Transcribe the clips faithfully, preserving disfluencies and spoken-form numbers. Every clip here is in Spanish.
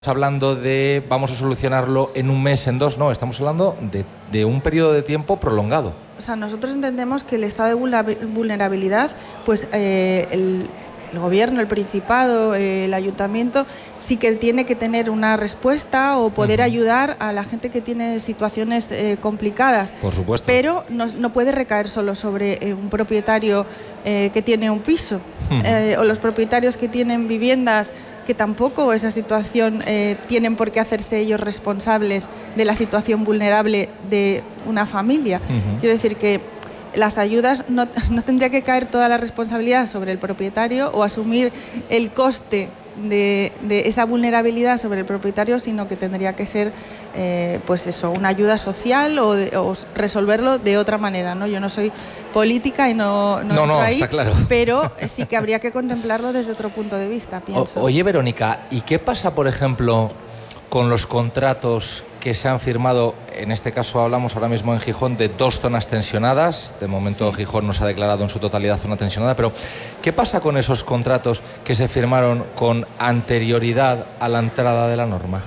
hablando de vamos a solucionarlo en un mes, en dos, no, estamos hablando de, de un periodo de tiempo prolongado. O sea, nosotros entendemos que el estado de vulnerabilidad, pues eh, el, el gobierno, el Principado, eh, el Ayuntamiento, sí que tiene que tener una respuesta o poder uh-huh. ayudar a la gente que tiene situaciones eh, complicadas. Por supuesto. Pero no, no puede recaer solo sobre eh, un propietario eh, que tiene un piso uh-huh. eh, o los propietarios que tienen viviendas que tampoco esa situación eh, tienen por qué hacerse ellos responsables de la situación vulnerable de una familia. Uh-huh. Quiero decir que las ayudas no, no tendría que caer toda la responsabilidad sobre el propietario o asumir el coste de, de esa vulnerabilidad sobre el propietario, sino que tendría que ser eh, pues eso, una ayuda social o, de, o resolverlo de otra manera, ¿no? Yo no soy política y no, no, no, no ahí, está claro. Pero sí que habría que contemplarlo desde otro punto de vista, pienso. O, oye, Verónica, ¿y qué pasa, por ejemplo, con los contratos que se han firmado? En este caso hablamos ahora mismo en Gijón de dos zonas tensionadas. De momento sí. Gijón no se ha declarado en su totalidad zona tensionada, pero ¿qué pasa con esos contratos que se firmaron con anterioridad a la entrada de la norma?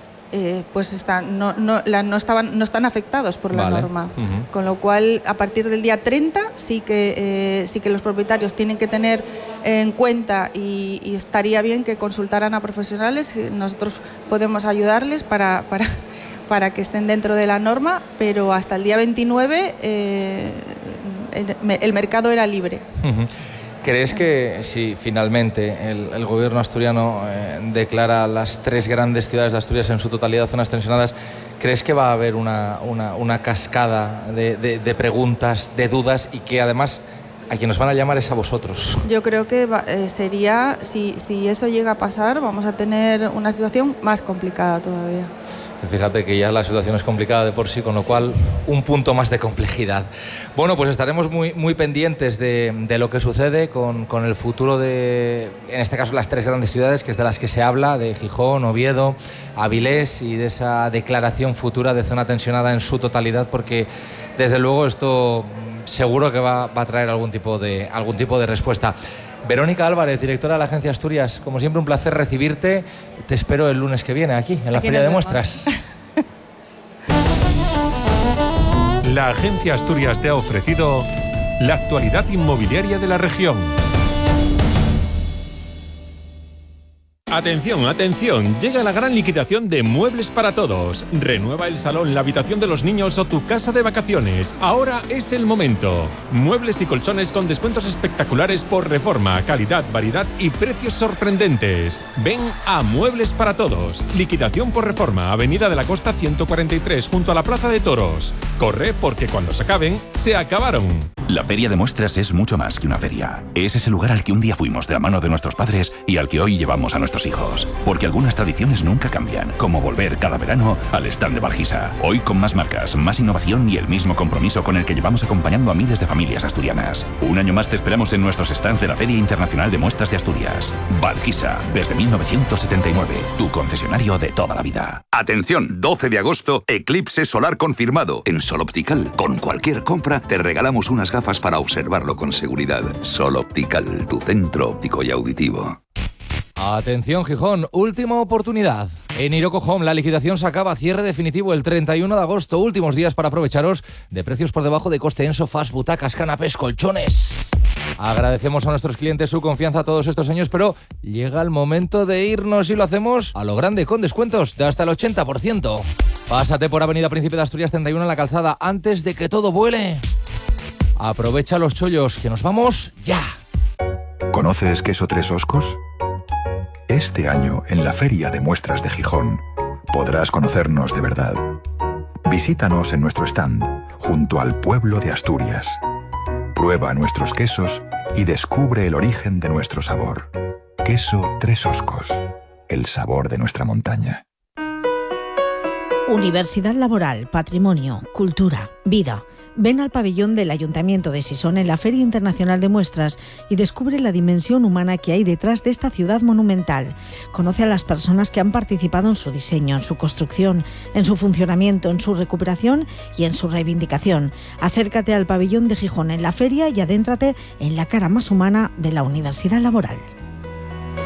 Eh, pues están, no, no, la, no, estaban, no están afectados por la vale. norma, uh-huh. con lo cual a partir del día treinta sí que, eh, sí que los propietarios tienen que tener en cuenta y, y estaría bien que consultaran a profesionales. Nosotros podemos ayudarles para, para, para que estén dentro de la norma, pero hasta el día veintinueve eh, el, el mercado era libre. Uh-huh. ¿Crees que si finalmente el, el gobierno asturiano eh, declara las tres grandes ciudades de Asturias en su totalidad zonas tensionadas, crees que va a haber una, una, una cascada de, de, de preguntas, de dudas y que además a quien nos van a llamar es a vosotros? Yo creo que va, eh, sería, si, si eso llega a pasar, vamos a tener una situación más complicada todavía. Fíjate que ya la situación es complicada de por sí, con lo sí. cual un punto más de complejidad. Bueno, pues estaremos muy, muy pendientes de, de lo que sucede con, con el futuro de, en este caso, las tres grandes ciudades, que es de las que se habla, de Gijón, Oviedo, Avilés, y de esa declaración futura de zona tensionada en su totalidad, porque desde luego esto seguro que va, va a traer algún tipo de, algún tipo de respuesta. Verónica Álvarez, directora de la Agencia Asturias, como siempre un placer recibirte. Te espero el lunes que viene aquí, en la aquí Feria de Muestras. La Agencia Asturias te ha ofrecido la actualidad inmobiliaria de la región. Atención, atención, llega la gran liquidación de Muebles para Todos. Renueva el salón, la habitación de los niños o tu casa de vacaciones. Ahora es el momento. Muebles y colchones con descuentos espectaculares por reforma, calidad, variedad y precios sorprendentes. Ven a Muebles para Todos. Liquidación por reforma, Avenida de la Costa ciento cuarenta y tres, junto a la Plaza de Toros. Corre porque cuando se acaben, se acabaron. La Feria de Muestras es mucho más que una feria. Es ese lugar al que un día fuimos de la mano de nuestros padres y al que hoy llevamos a nuestros hijos. Porque algunas tradiciones nunca cambian, como volver cada verano al stand de Valgisa. Hoy con más marcas, más innovación y el mismo compromiso con el que llevamos acompañando a miles de familias asturianas. Un año más te esperamos en nuestros stands de la Feria Internacional de Muestras de Asturias. Valgisa, desde mil novecientos setenta y nueve, tu concesionario de toda la vida. Atención, doce de agosto, eclipse solar confirmado. En Sol Optical, con cualquier compra, te regalamos unas gafas para observarlo con seguridad. Sol Optical, tu centro óptico y auditivo. Atención Gijón, última oportunidad. En Iroko Home la liquidación se acaba, cierre definitivo el treinta y uno de agosto. Últimos días para aprovecharos de precios por debajo de coste en sofás, butacas, canapés, colchones. Agradecemos a nuestros clientes su confianza todos estos años, pero llega el momento de irnos y lo hacemos a lo grande, con descuentos de hasta el ochenta por ciento. Pásate por Avenida Príncipe de Asturias treinta y uno en la Calzada antes de que todo vuele. Aprovecha los chollos, que nos vamos ya. ¿Conoces Queso Tres Oscos? Este año, en la Feria de Muestras de Gijón, podrás conocernos de verdad. Visítanos en nuestro stand, junto al pueblo de Asturias. Prueba nuestros quesos y descubre el origen de nuestro sabor. Queso Tres Oscos, el sabor de nuestra montaña. Universidad Laboral, Patrimonio, Cultura, Vida. Ven al pabellón del Ayuntamiento de Sison en la Feria Internacional de Muestras y descubre la dimensión humana que hay detrás de esta ciudad monumental. Conoce a las personas que han participado en su diseño, en su construcción, en su funcionamiento, en su recuperación y en su reivindicación. Acércate al pabellón de Gijón en la feria y adéntrate en la cara más humana de la Universidad Laboral.